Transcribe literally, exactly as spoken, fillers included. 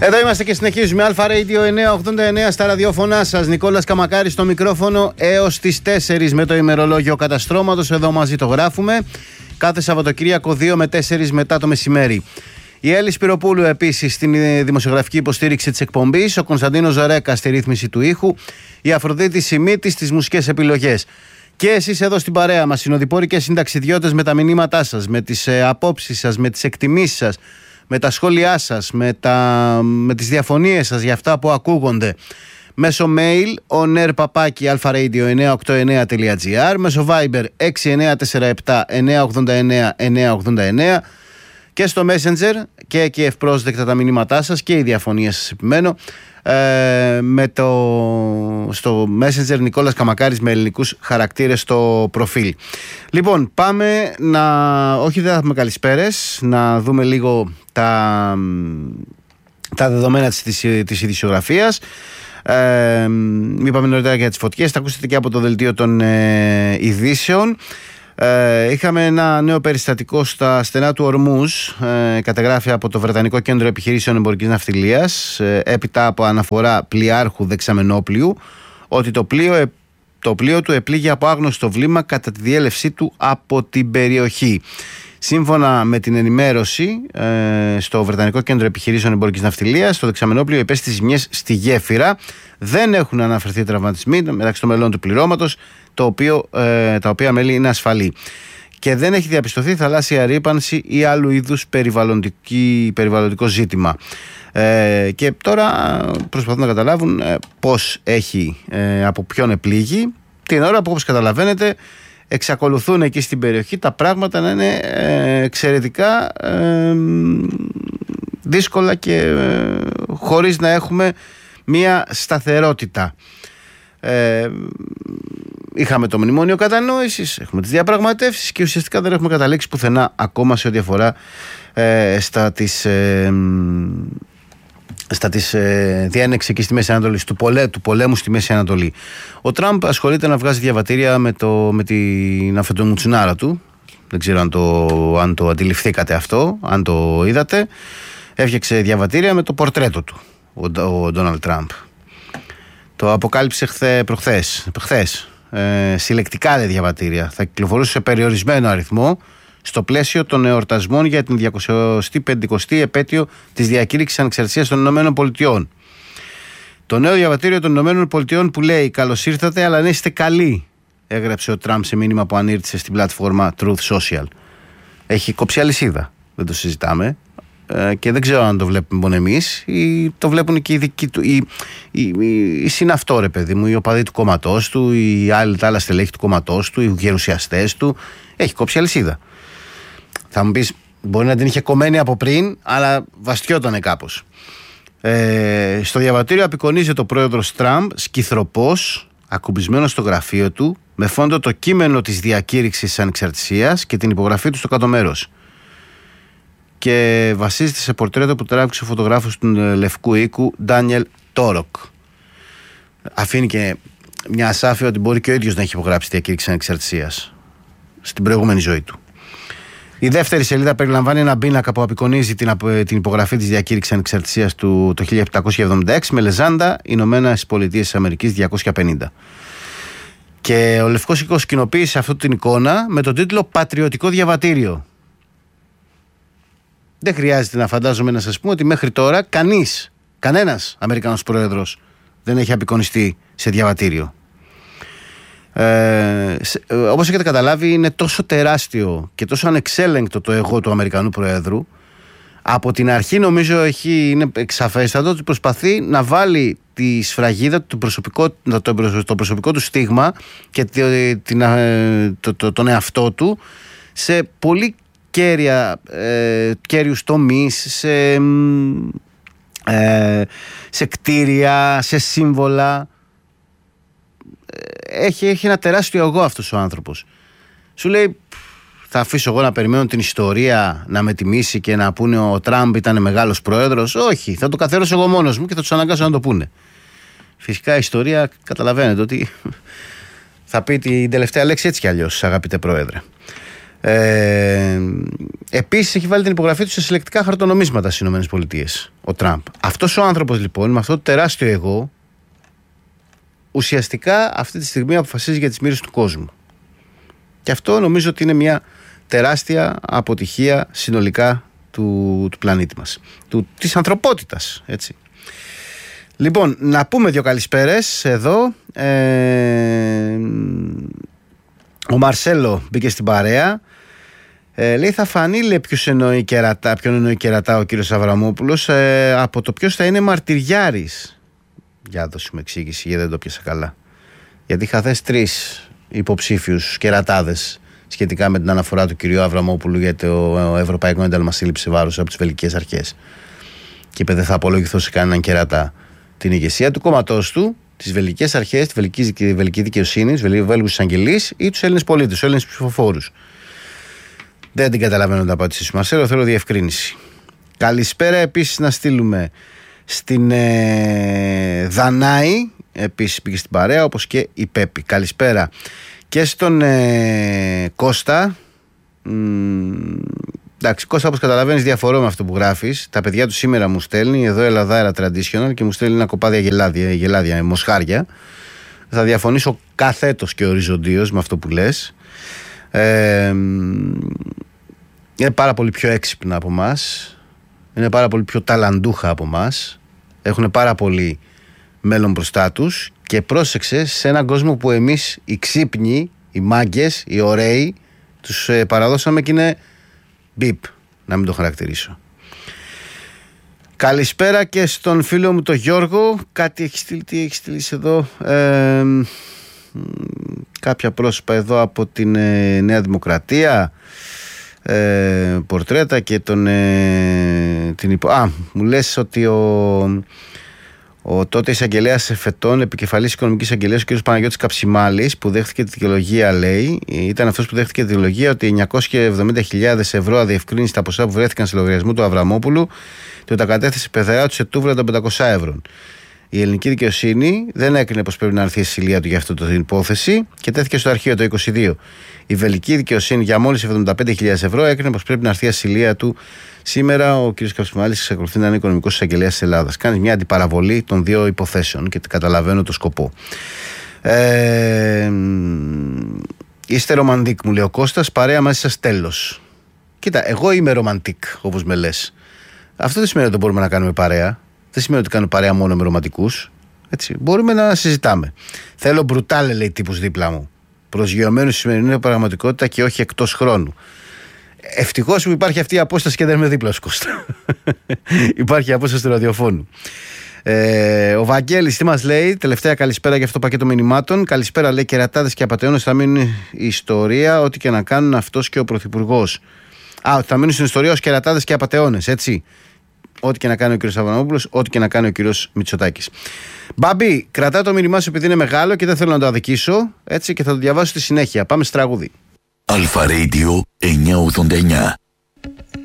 Εδώ είμαστε και συνεχίζουμε. Αλφα Radio εννιακόσια ογδόντα εννέα στα ραδιόφωνά σας. Νικόλας Καμακάρης στο μικρόφωνο έως τις τέσσερις με το ημερολόγιο καταστρώματος. Εδώ μαζί το γράφουμε. Κάθε Σαββατοκύριακο δύο με τέσσερις μετά το μεσημέρι. Η Έλλη Σπυροπούλου επίσης στην δημοσιογραφική υποστήριξη της εκπομπής. Ο Κωνσταντίνος Ζωρέκα στη ρύθμιση του ήχου. Η Αφροδίτη Σιμίτης στις μουσικές επιλογές. Και εσείς εδώ στην παρέα μας, συνοδοιπόροι και συνταξιδιώτες, με τα μηνύματά σας, με τις ε, απόψεις σας, με τις εκτιμήσεις σας, με τα σχόλιά σας, με, τα, με τις διαφωνίες σας για αυτά που ακούγονται. Μέσω mail onair παπάκι alfaradio εννιακόσια ογδόντα εννέα τελεία gr, μέσω Viber έξι εννιά τέσσερα επτά εννιακόσια ογδόντα εννέα εννιακόσια ογδόντα εννέα και στο Messenger, και εκεί ευπρόσδεκτα τα μηνύματά σας και οι διαφωνίες σας, επιμένω. Ε, με το, στο Messenger Νικόλας Καμακάρης με ελληνικούς χαρακτήρες στο προφίλ. Λοιπόν, πάμε να, όχι δεν θα έχουμε καλησπέρες, να δούμε λίγο τα, τα δεδομένα της, της, της ειδησιογραφίας. Ε, είπαμε νωρίτερα για τις φωτιές, θα ακούσετε και από το δελτίο των ε, ειδήσεων. Ε, είχαμε ένα νέο περιστατικό στα στενά του Ορμούζ, ε, καταγράφει από το Βρετανικό Κέντρο Επιχειρήσεων Εμπορικής Ναυτιλίας, ε, έπειτα από αναφορά πλοιάρχου Δεξαμενόπλιου, ότι το πλοίο, το πλοίο του επλήγει από άγνωστο βλήμα κατά τη διέλευσή του από την περιοχή. Σύμφωνα με την ενημέρωση ε, στο Βρετανικό Κέντρο Επιχειρήσεων Εμπορικής Ναυτιλίας, το Δεξαμενόπλιο υπέστη ζημιές στη γέφυρα. Δεν έχουν αναφερθεί τραυματισμοί μεταξύ των μελών του πληρώματος, το οποίο, ε, τα οποία μέλη είναι ασφαλή. Και δεν έχει διαπιστωθεί θαλάσσια ρύπανση ή άλλου είδους περιβαλλοντικό ζήτημα. Ε, και τώρα προσπαθούν να καταλάβουν ε, πώς έχει, ε, από ποιον επλήγει, την ώρα που, όπως καταλαβαίνετε, εξακολουθούν εκεί στην περιοχή τα πράγματα να είναι ε, εξαιρετικά ε, δύσκολα και ε, χωρίς να έχουμε μία σταθερότητα. Ε, είχαμε το μνημόνιο κατανόησης, έχουμε τις διαπραγματεύσεις και ουσιαστικά δεν έχουμε καταλήξει πουθενά ακόμα σε ό,τι αφορά ε, στα της, ε, στα της ε, διένεξης εκεί στη Μέση Ανατολή, του, πολέ, του πολέμου στη Μέση Ανατολή. Ο Τραμπ ασχολείται να βγάζει διαβατήρια με, το, με την αφεντομουτσουνάρα του. Δεν ξέρω αν το, αν το αντιληφθήκατε αυτό, αν το είδατε. Έφτιαξε διαβατήρια με το πορτρέτο του ο Ντόναλντ Τραμπ. Το αποκάλυψε χθε, προχθές, προχθές. Ε, συλλεκτικά δε διαβατήρια. Θα κυκλοφορούσε σε περιορισμένο αριθμό στο πλαίσιο των εορτασμών για την διακόσια πενηκοστή επέτειο της διακήρυξης ανεξαρτησίας των Ηνωμένων Πολιτειών. Το νέο διαβατήριο των Ηνωμένων Πολιτειών που λέει «Καλώς ήρθατε, αλλά να είστε καλοί», έγραψε ο Τραμπ σε μήνυμα που ανήρτησε στην πλατφόρμα Truth Social. Έχει κόψει αλυσίδα, δεν το συζητάμε. Και δεν ξέρω αν το βλέπουμε μόνο εμείς ή το βλέπουν και οι δικοί του, οι, οι, οι, οι συναυτό, ρε παιδί μου, οι οπαδοί του κόμματός του, οι άλλοι, τα άλλα στελέχη του κόμματός του, οι γερουσιαστές του. Έχει κόψει αλυσίδα. Θα μου πεις, μπορεί να την είχε κομμένη από πριν, αλλά βαστιότανε κάπως. Ε, στο διαβατήριο απεικονίζεται ο πρόεδρος Τραμπ σκυθροπός, ακουμπισμένο στο γραφείο του, με φόντο το κείμενο της διακήρυξης ανεξαρτησίας και την υπογραφή του στο κάτω μέρος. Και βασίζεται σε πορτρέτο που τράβηξε ο φωτογράφος του Λευκού Οίκου, Ντάνιελ Τόροκ. Αφήνει και μια ασάφεια ότι μπορεί και ο ίδιος να έχει υπογράψει τη διακήρυξη ανεξαρτησίας στην προηγούμενη ζωή του. Η δεύτερη σελίδα περιλαμβάνει ένα πίνακα που απεικονίζει την, την υπογραφή της διακήρυξης ανεξαρτησίας του το χίλια επτακόσια εβδομήντα έξι με λεζάντα Ηνωμένες Πολιτείες της Αμερικής διακόσια πενήντα. Και ο Λευκός Οίκος κοινοποίησε αυτή την εικόνα με τον τίτλο «Πατριωτικό διαβατήριο». Δεν χρειάζεται να φαντάζομαι να σας πούμε ότι μέχρι τώρα κανείς, κανένας Αμερικανός πρόεδρος δεν έχει απεικονιστεί σε διαβατήριο. Ε, όπως έχετε καταλάβει, είναι τόσο τεράστιο και τόσο ανεξέλεγκτο το εγώ του Αμερικανού Προέδρου. Από την αρχή νομίζω έχει, είναι εξαφέστατο ότι προσπαθεί να βάλει τη σφραγίδα, το προσωπικό, το, το προσωπικό του στίγμα και την, το, το, τον εαυτό του σε πολύ κέρια, ε, κέριους τομείς, σε, ε, σε κτίρια, σε σύμβολα. Έχει, έχει ένα τεράστιο εγώ αυτός ο άνθρωπος. Σου λέει, θα αφήσω εγώ να περιμένω την ιστορία να με τιμήσει και να πούνε ο Τραμπ ήταν μεγάλος πρόεδρος? Όχι, θα το καθαρίσω εγώ μόνος μου και θα τους αναγκάσω να το πούνε. Φυσικά η ιστορία, καταλαβαίνετε ότι θα πει την τελευταία λέξη έτσι κι αλλιώς, αγαπητέ πρόεδρε. Ε, επίσης έχει βάλει την υπογραφή του σε συλλεκτικά χαρτονομίσματα στις ΗΠΑ ο Τραμπ. Αυτός ο άνθρωπος λοιπόν με αυτό το τεράστιο εγώ ουσιαστικά αυτή τη στιγμή αποφασίζει για τις μοίρες του κόσμου. Και αυτό νομίζω ότι είναι μια τεράστια αποτυχία συνολικά του, του πλανήτη μας, του, της ανθρωπότητας, έτσι. Λοιπόν, να πούμε δύο καλησπέρες εδώ. ε, Ο Μαρσέλο μπήκε στην παρέα. Ε, λέει θα φανεί, λέει, ποιος εννοεί κερατά, ποιον εννοεί κερατά ο κύριος Αβραμόπουλος, ε, από το ποιος θα είναι μαρτυριάρης. Για δώσουμε εξήγηση, γιατί δεν το πιάσα καλά. Γιατί είχα θέσει τρεις υποψήφιους κερατάδες σχετικά με την αναφορά του κυρίου Αβραμόπουλου για το Ευρωπαϊκό Ένταλμα Σύλληψης βάρους από τις βελγικές αρχές. Και είπε δεν θα απολογηθώ σε κανέναν κερατά την ηγεσία του κόμματός του, τις βελγικές αρχές, τη βελγική, τη βελγική δικαιοσύνη, τους Βέλγους εισαγγελείς ή τους Έλληνες πολίτες, τους Έλληνες ψηφοφόρους. Δεν την καταλαβαίνω την απάντησή σου, Μαρσέλο, θέλω διευκρίνηση. Καλησπέρα επίσης να στείλουμε στην ε, Δανάη, επίσης πήγε στην παρέα, όπως και η Πέπη. Καλησπέρα και στον ε, Κώστα. Μ, εντάξει, Κώστα, όπως καταλαβαίνεις, διαφορώ με αυτό που γράφεις. Τα παιδιά του σήμερα μου στέλνει εδώ Ελλαδάρα Traditional και μου στέλνει ένα κοπάδια γελάδια, γελάδια μοσχάρια. Θα διαφωνήσω καθέτος και οριζοντίως με αυτό που λες. Ε, είναι πάρα πολύ πιο έξυπνα από μας. Είναι πάρα πολύ πιο ταλαντούχα από μας. Έχουν πάρα πολύ μέλλον μπροστά τους. Και πρόσεξε, σε έναν κόσμο που εμείς οι ξύπνοι, οι μάγκες, οι ωραίοι, τους ε, παραδώσαμε και είναι μπιπ, να μην το χαρακτηρίσω. Καλησπέρα και στον φίλο μου τον Γιώργο. Κάτι έχει στείλει, τι έχει στείλει εδώ. Ε, κάποια πρόσωπα εδώ από την ε, Νέα Δημοκρατία. Ε, πορτρέτα και τον ε, την υπο... Α, μου λες ότι ο, ο τότε εισαγγελέας εφετών, επικεφαλής οικονομικής εισαγγελίας, ο κ. Παναγιώτης Καψιμάλης, που δέχτηκε τη δικαιολογία, λέει, ήταν αυτός που δέχτηκε τη δικαιολογία ότι εννιακόσιες εβδομήντα χιλιάδες ευρώ αδιευκρίνηστα τα ποσά που βρέθηκαν σε λογαριασμό του Αβραμόπουλου και τα κατέθεσε πεθερά του σε τούβλα των πεντακόσια ευρώ. Η ελληνική δικαιοσύνη δεν έκρινε πως πρέπει να έρθει η ασυλία του για αυτή την υπόθεση και τέθηκε στο αρχείο το είκοσι δύο. Η βελγική δικαιοσύνη για μόλις εβδομήντα πέντε χιλιάδες ευρώ έκρινε πως πρέπει να έρθει η ασυλία του. Σήμερα ο κ. Καψιμάλης εξακολουθεί να είναι οικονομικός εισαγγελέας της Ελλάδας. Κάνει μια αντιπαραβολή των δύο υποθέσεων και καταλαβαίνω το σκοπό. Ε, είστε ρομαντικ, μου λέει ο Κώστας, παρέα μαζί σας τέλος. Κοίτα, εγώ είμαι ρομαντικ, όπως με λες. Αυτό δεν σημαίνει ότι δεν μπορούμε να κάνουμε παρέα. Δεν σημαίνει ότι κάνω παρέα μόνο με ρομαντικούς. Έτσι. Μπορούμε να συζητάμε. Θέλω μπρουτάλε, λέει, τύπους δίπλα μου. Προσγειωμένου στη σημερινή πραγματικότητα και όχι εκτός χρόνου. Ευτυχώς που υπάρχει αυτή η απόσταση και δεν είμαι δίπλα σου, Κώστα. Υπάρχει η απόσταση του ραδιοφώνου. Ε, ο Βαγγέλης τι μας λέει, τελευταία καλησπέρα για αυτό το πακέτο μηνυμάτων. Καλησπέρα, λέει, κερατάδες και απατεώνες θα μείνουν η ιστορία, ό,τι και να κάνουν αυτός και ο πρωθυπουργός. Α, θα μείνουν στην ιστορία ως κερατάδες και απατεώνες, έτσι. Ό,τι και να κάνει ο κύριος Αβραμόπουλος, ό,τι και να κάνει ο κύριος Μητσοτάκης. Μπάμπη, κρατά το μήνυμά σου επειδή είναι μεγάλο και δεν θέλω να το αδικήσω, έτσι, και θα το διαβάσω στη συνέχεια. Πάμε στο τραγούδι. Αλφα Radio εννιακόσια ογδόντα εννιά.